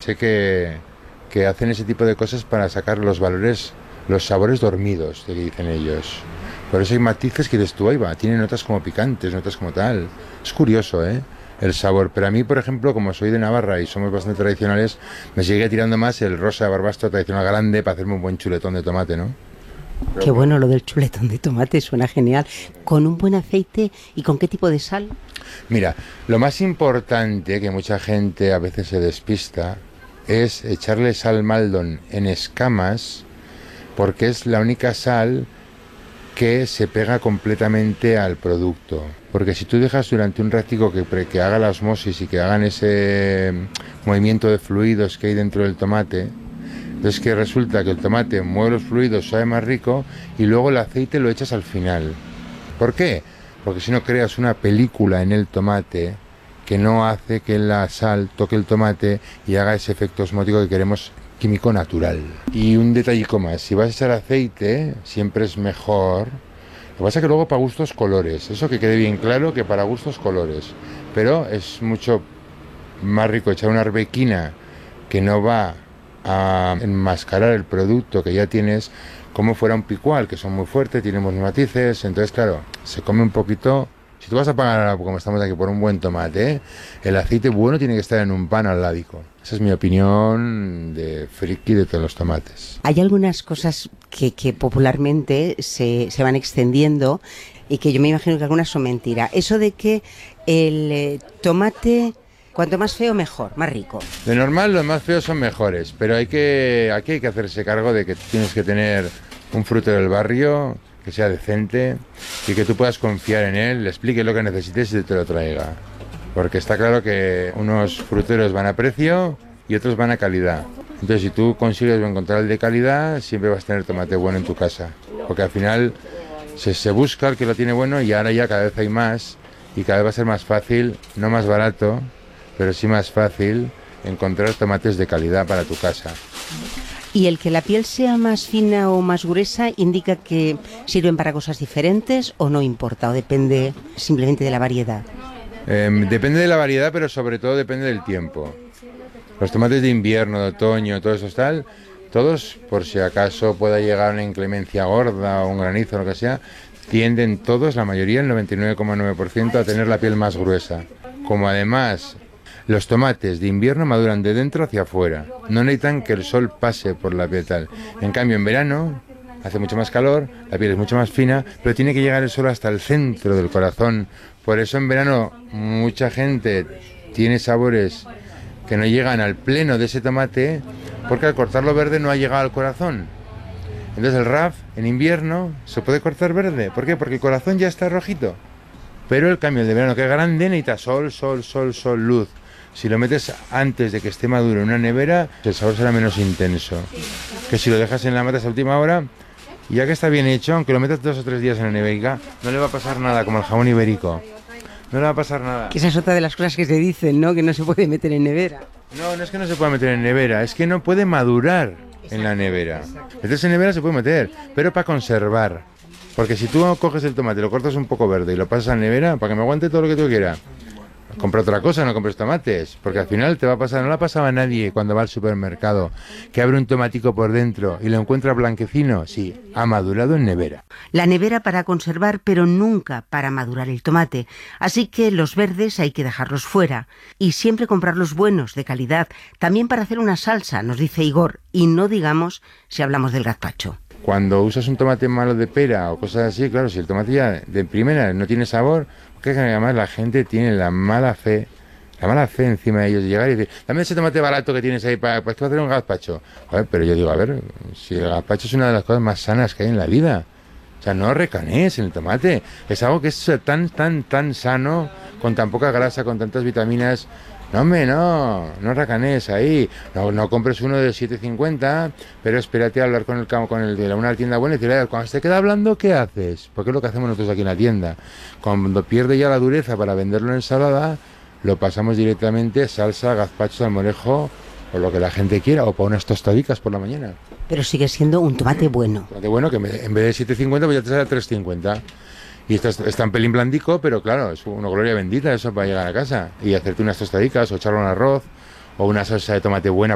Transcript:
sé que hacen ese tipo de cosas para sacar los valores, los sabores dormidos, que dicen ellos. Por eso hay matices que dices tú, ahí va, tiene notas como picantes, notas como tal. Es curioso, el sabor. Pero a mí, por ejemplo, como soy de Navarra y somos bastante tradicionales, me sigue tirando más el rosa barbastro tradicional grande para hacerme un buen chuletón de tomate, ¿no? Qué bueno lo del chuletón de tomate, suena genial. ¿Con un buen aceite y con qué tipo de sal? Mira, lo más importante, que mucha gente a veces se despista, es echarle sal Maldon en escamas, porque es la única sal que se pega completamente al producto. Porque si tú dejas durante un ratico que haga la osmosis y que hagan ese movimiento de fluidos que hay dentro del tomate, entonces que resulta que el tomate mueve los fluidos, sabe más rico, y luego el aceite lo echas al final. ¿Por qué? Porque si no creas una película en el tomate que no hace que la sal toque el tomate y haga ese efecto osmótico que queremos, químico natural. Y un detallico más, si vas a echar aceite, siempre es mejor. Lo que pasa es que luego para gustos colores, eso que quede bien claro que para gustos colores. Pero es mucho más rico echar una arbequina que no va a enmascarar el producto que ya tienes, como fuera un picual, que son muy fuertes, tienen muchos matices, entonces claro, se come un poquito. Si tú vas a pagar, como estamos aquí, por un buen tomate, el aceite bueno tiene que estar en un pan al ládico. Esa es mi opinión de friki de todos los tomates. Hay algunas cosas que popularmente se van extendiendo y que yo me imagino que algunas son mentira. Eso de que el tomate, cuanto más feo mejor, más rico. De normal los más feos son mejores, pero aquí hay que hacerse cargo de que tienes que tener un fruto del barrio que sea decente y que tú puedas confiar en él, le explique lo que necesites y te lo traiga. Porque está claro que unos fruteros van a precio y otros van a calidad. Entonces, si tú consigues encontrar el de calidad, siempre vas a tener tomate bueno en tu casa. Porque al final se busca el que lo tiene bueno y ahora ya cada vez hay más y cada vez va a ser más fácil, no más barato, pero sí más fácil encontrar tomates de calidad para tu casa. ¿Y el que la piel sea más fina o más gruesa indica que sirven para cosas diferentes o no importa, o depende simplemente de la variedad? Depende de la variedad, pero sobre todo depende del tiempo. Los tomates de invierno, de otoño, todo eso tal, todos, por si acaso pueda llegar una inclemencia gorda o un granizo o lo que sea, tienden todos, la mayoría, el 99,9%, a tener la piel más gruesa. Como además los tomates de invierno maduran de dentro hacia afuera, no necesitan que el sol pase por la piel tal. En cambio, en verano hace mucho más calor, la piel es mucho más fina, pero tiene que llegar el sol hasta el centro del corazón. Por eso en verano mucha gente tiene sabores que no llegan al pleno de ese tomate, porque al cortarlo verde no ha llegado al corazón. Entonces el RAF en invierno se puede cortar verde. ¿Por qué? Porque el corazón ya está rojito. Pero el cambio de verano, que es grande, necesita sol, luz. Si lo metes antes de que esté maduro en una nevera, el sabor será menos intenso. Que si lo dejas en la mata a última hora, ya que está bien hecho, aunque lo metas 2 o 3 días en la nevera, no le va a pasar nada, como el jamón ibérico. No le va a pasar nada. Que esa es otra de las cosas que se dicen, ¿no? Que no se puede meter en nevera. No es que no se pueda meter en nevera, es que no puede madurar en la nevera. Meterse en nevera se puede meter, pero para conservar. Porque si tú coges el tomate, lo cortas un poco verde y lo pasas a la nevera, para que me aguante todo lo que tú quieras, compra otra cosa, no compres tomates, porque al final te va a pasar, no la pasaba a nadie cuando va al supermercado, que abre un tomatico por dentro y lo encuentra blanquecino, sí, ha madurado en nevera. La nevera para conservar, pero nunca para madurar el tomate, así que los verdes hay que dejarlos fuera, y siempre comprar los buenos, de calidad, también para hacer una salsa, nos dice Igor, y no digamos si hablamos del gazpacho. Cuando usas un tomate malo de pera o cosas así, claro, si el tomate ya de primera no tiene sabor, porque además la gente tiene la mala fe encima de ellos de llegar y decir, dame ese tomate barato que tienes ahí para hacer un gazpacho. Joder, pero yo digo, a ver, si el gazpacho es una de las cosas más sanas que hay en la vida. O sea, no recanees en el tomate. Es algo que es tan sano, con tan poca grasa, con tantas vitaminas. No, hombre, no racanees ahí. No compres uno de 7,50, pero espérate a hablar con el de una tienda buena y decirle, cuando se queda hablando, ¿qué haces? Porque es lo que hacemos nosotros aquí en la tienda. Cuando pierde ya la dureza para venderlo en ensalada, lo pasamos directamente a salsa, gazpacho, salmorejo, o lo que la gente quiera, o para unas tostadicas por la mañana. Pero sigue siendo un tomate bueno. Tomate bueno, que en vez de 7,50, pues ya te sale a 3,50. Y está un pelín blandico, pero claro, es una gloria bendita eso para llegar a casa y hacerte unas tostadicas o echarle un arroz o una salsa de tomate buena